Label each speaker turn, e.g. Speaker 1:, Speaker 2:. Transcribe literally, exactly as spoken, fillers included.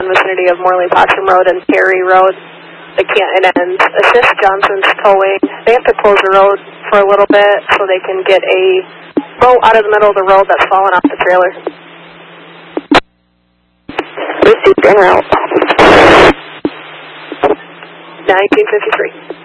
Speaker 1: vicinity of Morley Potcham Road and Perry Road. They can't and assist Johnson's towing. They have to close the road for a little bit so they can get a boat out of the middle of the road that's fallen off the trailer. Received en route. nineteen fifty-three.